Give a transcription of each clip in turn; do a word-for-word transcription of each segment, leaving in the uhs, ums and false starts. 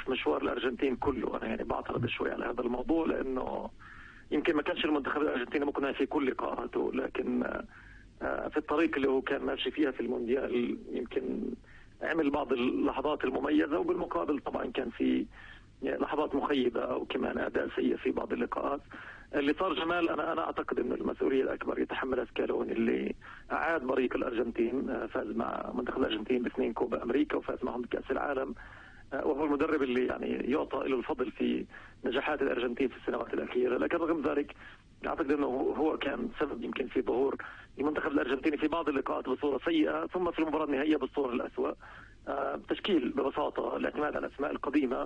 مشوار الارجنتين كله. انا يعني بعترض شوي على هذا الموضوع، لانه يمكن ما كانش المنتخب الارجنتيني ممكن في كل لقاءاته، لكن في الطريق اللي هو كان ماشي فيها في المونديال يمكن عمل بعض اللحظات المميزة، وبالمقابل طبعا كان في لحظات مخيبة أو كمان أداء سيء في بعض اللقاءات. اللي صار جمال، أنا أنا أعتقد أن المسؤولية الأكبر يتحملها سكالوني، اللي أعاد بريق الأرجنتين، فاز مع منتخب الأرجنتين باثنين كوبا أمريكا وفاز معهم بكأس العالم، وهو المدرب اللي يعني يعطى له الفضل في نجاحات الأرجنتين في السنوات الأخيرة. لكن رغم ذلك أعتقد أنه هو كان سبب يمكن في ظهور المنتخب الأرجنتيني في بعض اللقاءات بصورة سيئة، ثم في المباراة النهائية بالصورة الأسوأ. آه تشكيل ببساطة، الاعتماد على الأسماء القديمة،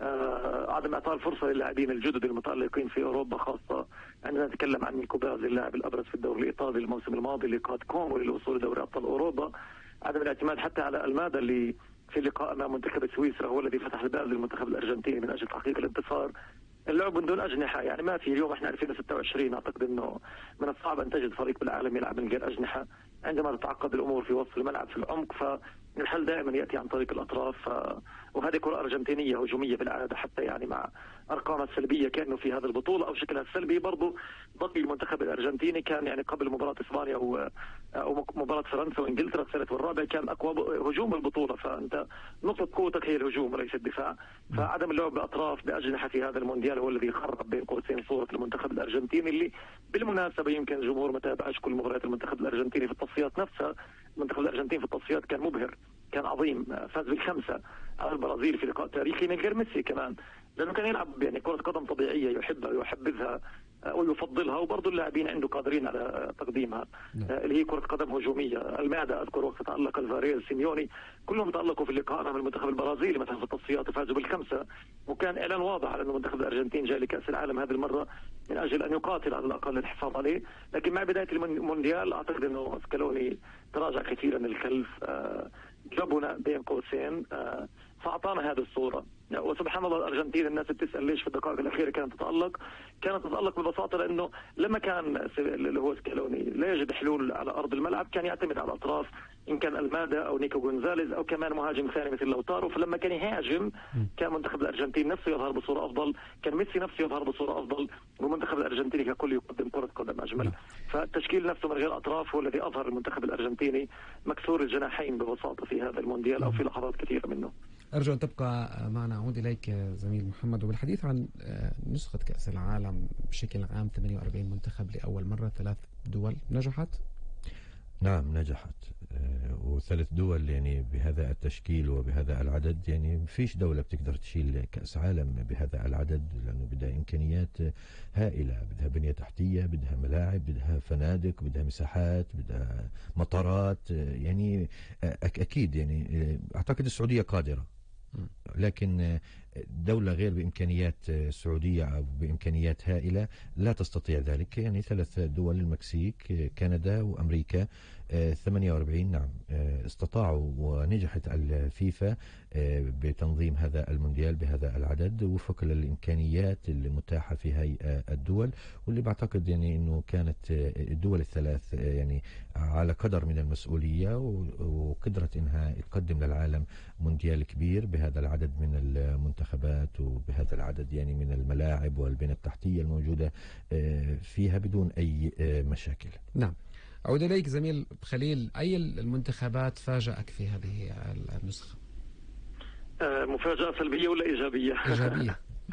آه عدم إعطاء الفرصة للاعبين الجدد المتألقين في أوروبا، خاصة عندما نتكلم عن نيكو باز اللاعب الأبرز في الدوري الإيطالي الموسم الماضي اللي قاد كونغو للوصول لدوري أبطال أوروبا. عدم الاعتماد حتى على المادا اللي في اللقاء امام منتخب سويسرا هو الذي فتح الباب للمنتخب الارجنتيني من اجل تحقيق الانتصار. اللعب من دون اجنحه، يعني ما في اليوم احنا ألفين وستة وعشرين، اعتقد انه من الصعب ان تجد فريق بالعالم يلعب من غير اجنحه عندما تتعقد الامور في وسط الملعب في العمق، فالحل دائما ياتي عن طريق الاطراف. ف... وهذه كره ارجنتينيه هجوميه بالعاده، حتى يعني مع ارقامها السلبيه كانه في هذه البطوله او شكلها السلبي برضه ضد المنتخب الارجنتيني. كان يعني قبل مباراه اسبانيا و... او مباراه فرنسا وانجلترا الثالث والرابع كان اقوى هجوم البطوله، فانت نقطه قوتك هي الهجوم وليس الدفاع. فعدم اللعب باطراف باجنحه في هذا المونديال هو الذي خرب بين قوسين صوره المنتخب الارجنتيني، اللي بالمناسبه يمكن الجمهور ما تابعش كل مباريات المنتخب الارجنتيني في التصفيات نفسها. المنتخب الارجنتيني في التصفيات كان مبهر، كان عظيم، فاز بالخمسه على البرازيل في لقاء تاريخي من غير ميسي كمان، لانه كان يلعب يعني كره قدم طبيعيه يحبها ويحبذها ويفضلها، وبرضه اللاعبين عنده قادرين على تقديمها، اللي هي كره قدم هجوميه. المعده اذكر وقت تالق الفاريز سيميوني كلهم تالقوا في اللقاء امام المنتخب البرازيلي مثلا في التصفيات وفازوا بالخمسه، وكان اعلان واضح على انه منتخب الارجنتين جاي لكاس العالم هذه المره من اجل ان يقاتل على الاقل الحفاظ عليه. لكن مع بدايه المونديال اعتقد انه سكالوني تراجع كثيرا الخلف، آه جابنا بين قوسين، آه فاعطانا هذه الصوره. وسبحان الله الارجنتين الناس بتسال ليش في الدقائق الاخيره كانت تتالق، كانت تتالق ببساطه لانه لما كان اللي هو سكالوني لا يجد حلول على ارض الملعب كان يعتمد على الاطراف، ان كان المادا او نيكو جونزاليز او كمان مهاجم ثاني مثل لوتارو. فلما كان يهاجم كان منتخب الارجنتين نفسه يظهر بصوره افضل، كان ميسي نفسه يظهر بصوره افضل، والمنتخب الارجنتيني ككل يقدم كره قدم اجمل. فالتشكيل نفسه من غير اطراف هو الذي اظهر المنتخب الارجنتيني مكسور الجناحين ببساطه في هذا المونديال او في لحظات كثيره منه. أرجو أن تبقى معنا. أعود إليك زميل محمد، وبالحديث عن نسخة كأس العالم بشكل عام، ثمانية وأربعين منتخب لأول مرة، ثلاث دول نجحت. نعم نجحت، وثلاث دول يعني بهذا التشكيل وبهذا العدد، يعني فيش دولة بتقدر تشيل كأس عالم بهذا العدد، لأنه بدها إمكانيات هائلة، بدها بنية تحتية، بدها ملاعب، بدها فنادق، بدها مساحات، بدها مطارات، يعني أكيد يعني أعتقد السعودية قادرة، لكن دولة غير بإمكانيات سعودية أو بإمكانيات هائلة لا تستطيع ذلك. يعني ثلاث دول، المكسيك، كندا وأمريكا، ثمانية وأربعين نعم استطاعوا، ونجحت الفيفا بتنظيم هذا المونديال بهذا العدد وفق الإمكانيات المتاحة في هاي الدول، واللي بعتقد يعني أنه كانت الدول الثلاث يعني على قدر من المسؤولية وقدرت أنها تقدم للعالم مونديال كبير بهذا العدد من المنتخبات وبهذا العدد يعني من الملاعب والبنى التحتية الموجودة فيها بدون أي مشاكل. نعم. أعود إليك زميل خليل، أي المنتخبات فاجأك في هذه النسخة؟ آه مفاجأة سلبية ولا إيجابية؟ إيجابية.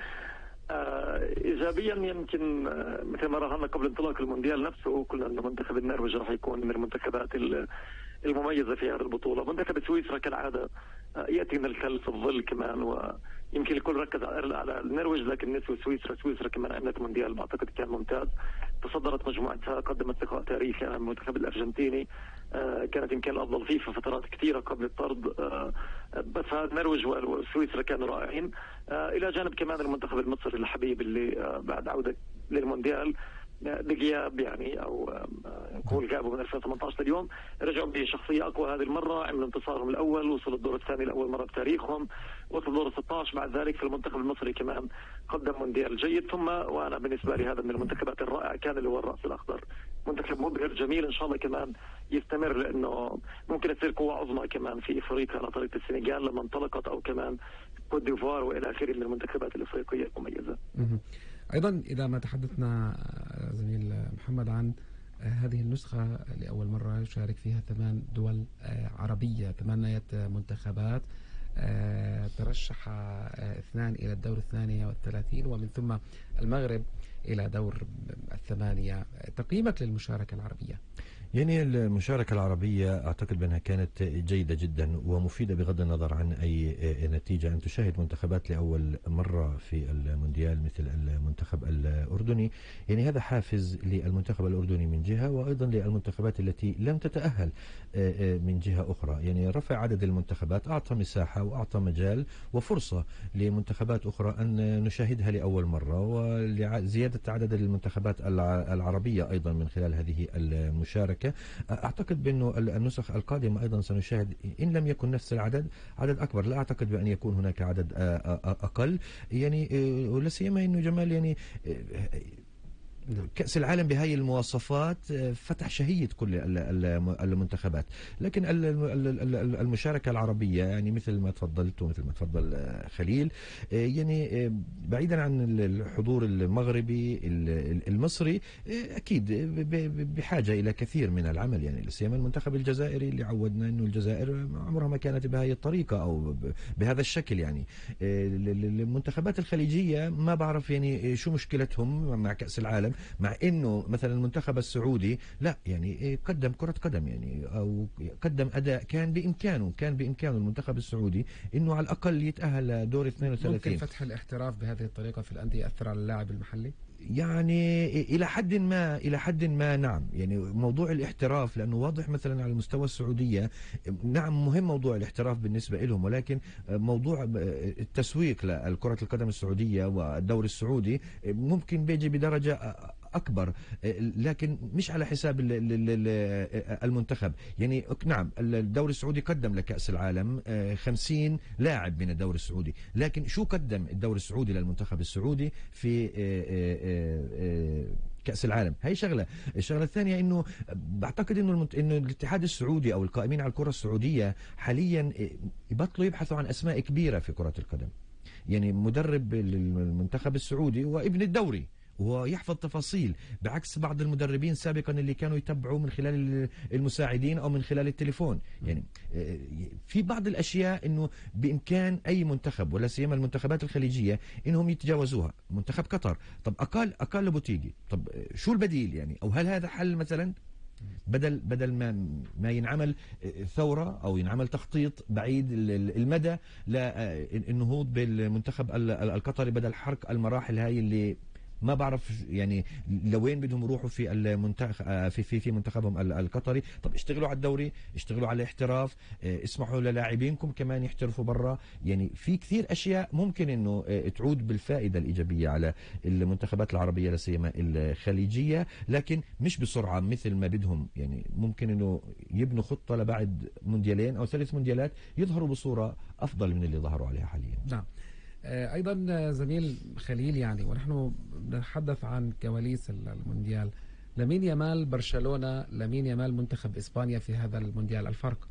آه إيجابيا يمكن آه مثل ما راهنا قبل انطلاق المونديال نفسه قلنا أن منتخب النرويج راح يكون من المنتخبات المميزة في هذه البطولة. منتخب سويسرا كالعادة آه يأتي من الخلف الظل كمان، ويمكن الكل ركز على النرويج لكن نسوا سويسرا. سويسرا كمان عملت مونديال بعتقد كان ممتاز، تصدرت مجموعتها، قدمت لقاء تاريخي على المنتخب الأرجنتيني، آه كانت يمكن الأفضل فيه في فترات كثيرة قبل الطرد، آه بس النرويج وسويسرا كانوا رائعين، آه إلى جانب كمان المنتخب المصري الحبيب اللي آه بعد عودة للمونديال بغياب يعني او نقول غابوا من ألفين وثمانية عشر اليوم، رجعوا بشخصيه اقوى هذه المره، عملوا انتصارهم الاول، وصلوا الدور الثاني لاول مره بتاريخهم، وصلوا الدور ستة عشر. بعد ذلك في المنتخب المصري كمان قدم مونديال جيد، ثم وانا بالنسبه لي هذا من المنتخبات الرائعه كان اللي هو الراس الاخضر، منتخب مبهر جميل، ان شاء الله كمان يستمر، لانه ممكن تصير قوه عظمى كمان في افريقيا على طريقه السنغال لما انطلقت، او كمان كوت ديفوار والى اخره من المنتخبات الافريقيه المميزه. ايضا اذا ما تحدثنا زميل محمد عن هذه النسخة لأول مرة يشارك فيها ثمان دول عربية، ثمانية منتخبات ترشح اثنان إلى الدور الثاني والثلاثين ومن ثم المغرب إلى دور الثمانية. تقييمك للمشاركة العربية؟ يعني المشاركة العربية أعتقد بأنها كانت جيدة جدا ومفيدة بغض النظر عن أي نتيجة. أن تشاهد منتخبات لأول مرة في المونديال مثل المنتخب الأردني، يعني هذا حافز للمنتخب الأردني من جهة، وأيضا للمنتخبات التي لم تتأهل من جهة أخرى. يعني رفع عدد المنتخبات أعطى مساحة وأعطى مجال وفرصة لمنتخبات أخرى أن نشاهدها لأول مرة، ولزيادة عدد المنتخبات العربية أيضا من خلال هذه المشاركة. أعتقد بأنه النسخ القادمة أيضا سنشاهد إن لم يكن نفس العدد عدد أكبر، لا أعتقد بأن يكون هناك عدد أقل. يعني ولا سيما أنه جمال يعني كأس العالم بهاي المواصفات فتح شهية كل المنتخبات، لكن المشاركة العربية يعني مثل ما تفضلت ومثل ما تفضل خليل، يعني بعيدا عن الحضور المغربي المصري أكيد بحاجة إلى كثير من العمل. يعني سيما المنتخب الجزائري اللي عودنا أنه الجزائر عمرها ما كانت بهاي الطريقة أو بهذا الشكل. يعني المنتخبات الخليجية ما بعرف يعني شو مشكلتهم مع كأس العالم، مع انه مثلا المنتخب السعودي لا يعني قدم كرة قدم يعني او قدم اداء كان بامكانه كان بامكانه المنتخب السعودي انه على الاقل يتأهل دور اثنين وثلاثين. ممكن فتح الاحتراف بهذه الطريقة في الأندية يأثر على اللاعب المحلي؟ يعني إلى حد ما إلى حد ما نعم. يعني موضوع الاحتراف لأنه واضح مثلا على المستوى السعودية نعم مهم موضوع الاحتراف بالنسبة لهم، ولكن موضوع التسويق لكرة القدم السعودية والدوري السعودي ممكن بيجي بدرجة أكبر، لكن مش على حساب المنتخب. يعني نعم الدوري السعودي قدم لكأس العالم خمسين لاعب من الدوري السعودي، لكن شو قدم الدوري السعودي للمنتخب السعودي في كأس العالم؟ هاي شغلة. الشغلة الثانية انه بعتقد انه المنت... انه الاتحاد السعودي او القائمين على الكرة السعودية حاليا يبطلوا يبحثوا عن اسماء كبيرة في كرة القدم. يعني مدرب المنتخب السعودي وابن الدوري ويحفظ تفاصيل، بعكس بعض المدربين سابقا اللي كانوا يتبعوا من خلال المساعدين او من خلال التليفون. يعني في بعض الاشياء انه بامكان اي منتخب ولا سيما المنتخبات الخليجيه انهم يتجاوزوها. منتخب قطر طب اقل اقل بوتيجي، طب شو البديل يعني؟ او هل هذا حل مثلا؟ بدل بدل ما ما ينعمل ثوره او ينعمل تخطيط بعيد المدى للنهوض بالمنتخب القطري بدل حرق المراحل هاي اللي ما بعرف يعني لوين بدهم يروحوا في المنتخب في في في منتخبهم القطري. طب اشتغلوا على الدوري، اشتغلوا على الاحتراف، اسمحوا للاعبينكم كمان يحترفوا برا. يعني في كثير اشياء ممكن انه تعود بالفائده الايجابيه على المنتخبات العربيه لا سيما الخليجيه، لكن مش بسرعه مثل ما بدهم. يعني ممكن انه يبنوا خطه لبعد مونديالين او ثلاث مونديالات يظهروا بصوره افضل من اللي ظهروا عليها حاليا. نعم. أيضا زميل خليل، يعني ونحن نتحدث عن كواليس المونديال، لامين يامال برشلونة، لامين يامال منتخب إسبانيا في هذا المونديال، الفرق؟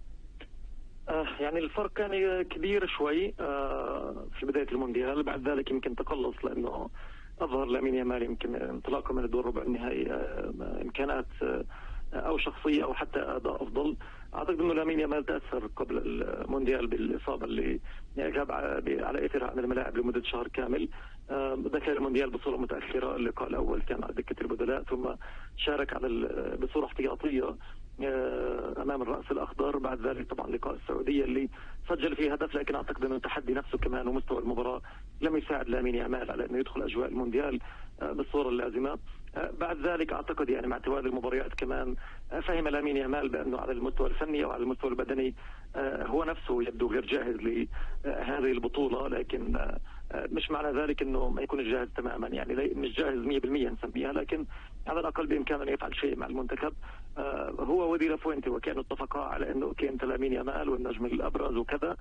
آه يعني الفرق كان كبير شوي آه في بداية المونديال، بعد ذلك يمكن تقلص لأنه أظهر لامين يامال يمكن انطلاقه من الدور ربع النهائي آه إمكانات آه أو شخصية أو حتى أداء أفضل. أعتقد أنه لامين يامال تأثر قبل المونديال بالإصابة اللي غاب على إثرها عن الملاعب لمدة شهر كامل. دخل المونديال بصورة متأخرة، اللقاء الأول كان على دكة البدلاء ثم شارك على بصورة احتياطية أمام الرأس الأخضر. بعد ذلك طبعا لقاء السعودية اللي سجل فيه هدف، لكن أعتقد أن التحدي نفسه كمان ومستوى المباراة لم يساعد لامين يامال على أنه يدخل أجواء المونديال بالصورة اللازمة. بعد ذلك أعتقد يعني مع توالي المباريات كمان فهم لامين يامال بأنه على المستوى الفني وعلى المستوى البدني هو نفسه يبدو غير جاهز لهذه البطولة، لكن مش معنى ذلك أنه ما يكون جاهز تماما. يعني مش جاهز مية بالمية نسميها، لكن على الأقل بإمكانه أن يفعل شيء مع المنتخب. هو ودي لافوينتي وكانوا اتفقا على أنه كانت لامين يامال والنجم الأبرز وكذا،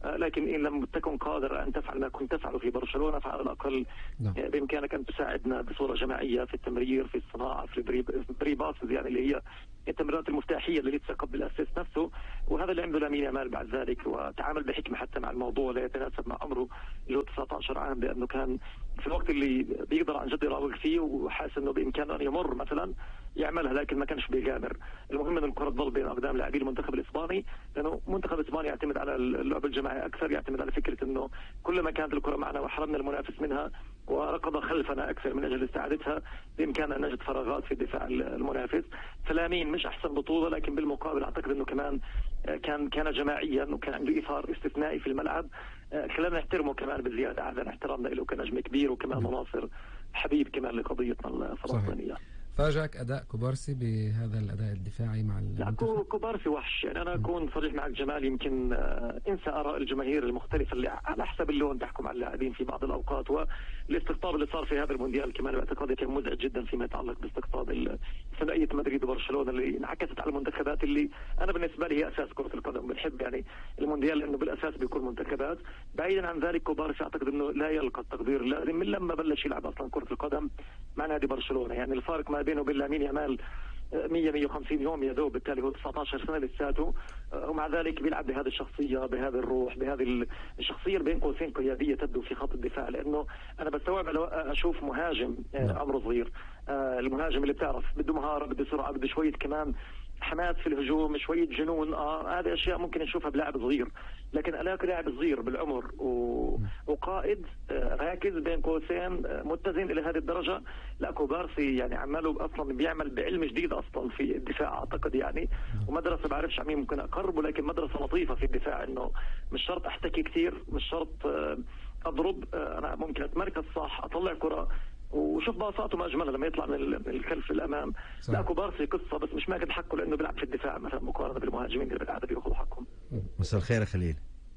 لكن إن لم تكن قادر أن تفعل ما كنت تفعله في برشلونة فعلى الأقل نعم. بإمكانك أن تساعدنا بصورة جماعية في التمرير، في الصناعة، في البري باسز، يعني اللي هي التمريرات المفتاحية اللي تتقبل الأسيست نفسه. وهذا اللي عنده لامين يامال بعد ذلك، وتعامل بحكمة حتى مع الموضوع لا يتناسب مع عمره اللي هو تسعة عشر عام، لأنه كان في الوقت اللي بيقدر عن جد يراوغ فيه وحاسس انه بامكانه ان يمر مثلا يعملها، لكن ما كانش بيغامر. المهم ان الكره تضل بين اقدام لاعبي المنتخب الاسباني، لانه منتخب الاسباني يعتمد على اللعب الجماعي اكثر، يعتمد على فكره انه كلما كانت الكره معنا وحرمنا المنافس منها وركض خلفنا اكثر من اجل استعادتها بامكاننا ان نجد فراغات في الدفاع المنافس. فلامين مش احسن بطوله، لكن بالمقابل اعتقد انه كمان كان كان جماعيا وكان عنده اثار استثنائي في الملعب، خلينا نحترمه كمان بزياده عن احترامنا له كنجم كبير وكمان مناصر حبيب كمان لقضيتنا الفلسطينيه. فاجأك اداء كوبارسي بهذا الاداء الدفاعي مع المنتخب؟ لا كوبارسي وحش، يعني انا اكون صريح معك جمال، يمكن انسى اراء الجماهير المختلفه اللي على حسب اللون تحكم على اللاعبين في بعض الاوقات، والاستقطاب اللي صار في هذا المونديال كمان باعتقادي كان مزعج جدا فيما يتعلق باستقطاب ثنائيه مدريد وبرشلونه اللي انعكست على المنتخبات اللي انا بالنسبه لي هي اساس كره القدم. بنحب يعني المونديال لانه بالاساس بيكون منتخبات. بعيدا عن ذلك كوبارسي اعتقد انه لا يلقى التقدير اللازم من لما بلش يلعب اصلا كره القدم مع نادي برشلونه، يعني الفارق ما بينه وبين لامين يامال مية مية وخمسين يوم يا دوب، بالتالي هو تسعة عشر سنه لساته، ومع ذلك بيلعب بهذه الشخصيه، بهذه الروح، بهذه الشخصيه اللي بين قوسين قياديه تبدو في خط الدفاع. لانه انا بستوعب لو اشوف مهاجم عمره صغير، المهاجم اللي بتعرف بده مهاره، بده سرعه، بده شويه كمان حماس في الهجوم، شويه جنون، اه هذه اشياء ممكن نشوفها بلاعب صغير، لكن الاقي لاعب صغير بالعمر و... وقائد آه راكز بين قوسين آه متزن الى هذه الدرجه. لا كوبارسي يعني عماله اصلا بيعمل بعلم جديد اصلا في الدفاع اعتقد، يعني ومدرسه بعرفش عمين ممكن اقربه، لكن مدرسه لطيفه في الدفاع، انه مش شرط احتكي كثير، مش شرط آه اضرب، آه انا ممكن اتمركز صح، اطلع كره، وشوف باصاته ما اجملها لما يطلع من الخلف للامام. لا كوبارسي قصه، بس مش ماخذ حقه لانه بيلعب في الدفاع مثلا مقارنه بالمهاجمين اللي بالعاده بياخذوا حقهم. مساء الخير يا خليل.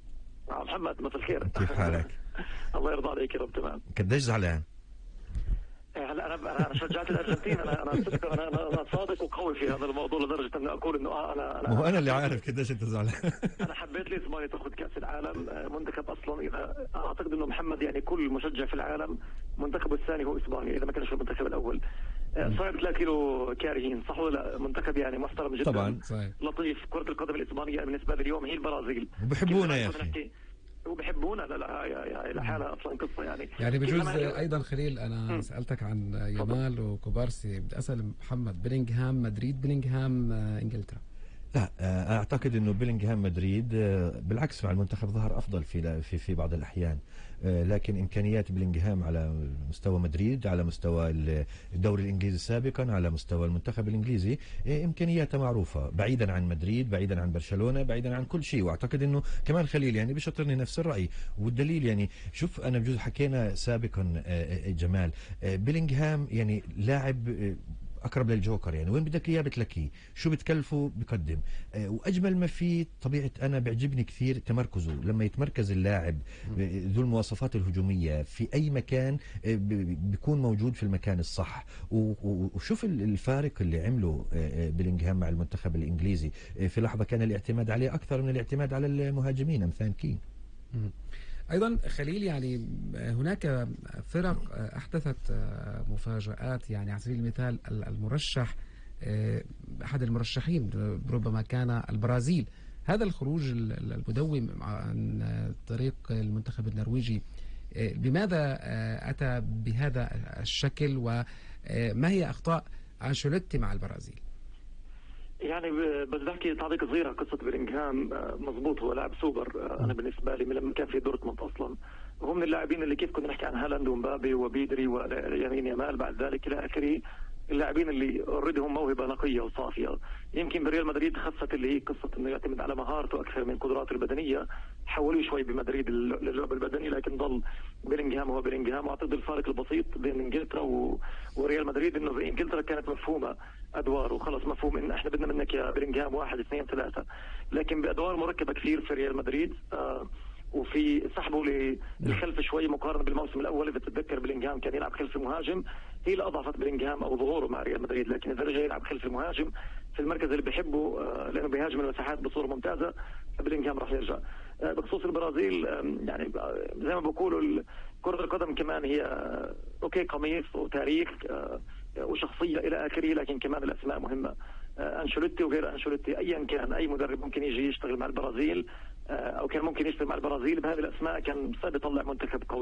آه محمد مساء الخير. كيف حالك؟ الله يرضى عليك يا رب. تمام. قديش زعلان؟ هلا انا انا شجعت الارجنتين، انا انا انا انا صادق وقوي في هذا الموضوع لدرجه اني اقول انه اه انا انا مو انا اللي عارف قديش انت زعلان. انا حبيت لي اسبانيا تاخذ كاس العالم، منتخب اصلا اذا اعتقد انه محمد يعني كل مشجع في العالم منتخبه الثاني هو اسبانيا اذا ما كانش المنتخب الاول. صار تلاقي له كارهين صح ولا؟ منتخب يعني محترم جدا طبعا لطيف. كره القدم الاسبانيه بالنسبه لي اليوم هي البرازيل، وبحبونا يا اخي وبحبونا. لا لا لحالها اصلا قصه يعني. يعني بجوز ايضا خليل انا م. سالتك عن يامال وكوبارسي، بدي اسال محمد بيلينغهام مدريد بيلينغهام انجلترا؟ لا اعتقد انه بيلينغهام مدريد بالعكس مع المنتخب ظهر افضل في في في بعض الاحيان، لكن امكانيات بيلينغهام على مستوى مدريد، على مستوى الدوري الانجليزي سابقا، على مستوى المنتخب الانجليزي امكانياته معروفه، بعيدا عن مدريد، بعيدا عن برشلونه، بعيدا عن كل شيء. واعتقد انه كمان خليل يعني بيشطرني نفس الراي، والدليل يعني شوف انا بجوز حكينا سابقا جمال بيلينغهام يعني لاعب اقرب للجوكر، يعني وين بدك اياه بتلاقيه، شو بتكلفه بقدم، أه واجمل ما فيه طبيعه انا بيعجبني كثير تمركزه، لما يتمركز اللاعب ذو المواصفات الهجوميه في اي مكان بيكون موجود في المكان الصح. وشوف الفارق اللي عمله بيلينغهام مع المنتخب الانجليزي، في لحظه كان الاعتماد عليه اكثر من الاعتماد على المهاجمين امثال كين. أيضا خليل يعني هناك فرق أحدثت مفاجآت، يعني على سبيل المثال المرشح أحد المرشحين ربما كان البرازيل، هذا الخروج المدوم عن طريق المنتخب النرويجي بماذا أتى بهذا الشكل، وما هي أخطاء أنشيلوتي مع البرازيل؟ يعني بس بحكي تعليق صغيره قصه بيلينغهام، مضبوط هو لاعب سوبر. انا بالنسبه لي لما كان في دورتموند اصلا هو من اللاعبين اللي كيف كنا نحكي عن هالاند ومبابي وبيدري ويمين يامال بعد ذلك الى اخره، اللاعبين اللي اوريدي هم موهبه نقيه وصافيه. يمكن بريال مدريد خصت اللي هي قصه انه يعتمد على مهارته اكثر من قدراته البدنيه، حولوه شوي بمدريد للعب البدني، لكن ضل بيلينغهام هو بيلينغهام. واعتقد الفارق البسيط بين انجلترا و... وريال مدريد انه في انجلترا كانت مفهومه ادوار وخلص مفهوم ان احنا بدنا منك يا بيلينغهام واحد اثنين ثلاثه، لكن بادوار مركبه كثير في ريال مدريد، آه وفي سحبه للخلف شوي مقارنه بالموسم الاول. اذا تتذكر بيلينغهام كان يلعب خلف المهاجم، هي اللي اضعفت بيلينغهام او ظهوره مع ريال مدريد، لكن اذا رجع يلعب خلف المهاجم في المركز اللي بيحبه، آه لانه بيهاجم المساحات بصوره ممتازه، بيلينغهام راح يرجع. بخصوص البرازيل يعني زي ما بقولوا كرة القدم كمان هي اوكي قميص وتاريخ وشخصية الى اخره، لكن كمان الاسماء مهمة. انشيلوتي وغير انشيلوتي ايا كان اي مدرب ممكن يجي يشتغل مع البرازيل او كان ممكن يشتغل مع البرازيل بهذه الاسماء كان بيطلع منتخب قوي.